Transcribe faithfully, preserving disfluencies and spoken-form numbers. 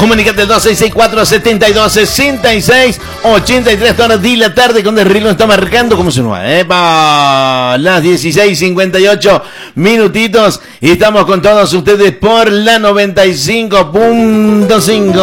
Comunicate al dos seis seis cuatro, siete dos, seis seis, ocho tres horas de la tarde, con el reloj está marcando como se nos va, ¿eh? Pa las dieciséis cincuenta y ocho minutitos y estamos con todos ustedes por la noventa y cinco punto cinco.